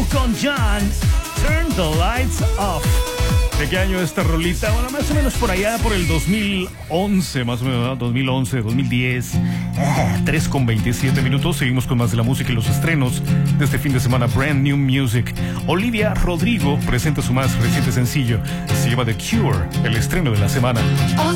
con John, Turn the Lights Off. ¿De qué año esta rolita? Bueno, más o menos por allá, por el 2011, más o menos, ¿no? 2011, 2010. 3:27 minutos. Seguimos con más de la música y los estrenos de este fin de semana. Brand New Music. Olivia Rodrigo presenta su más reciente sencillo. Se llama The Cure, el estreno de la semana.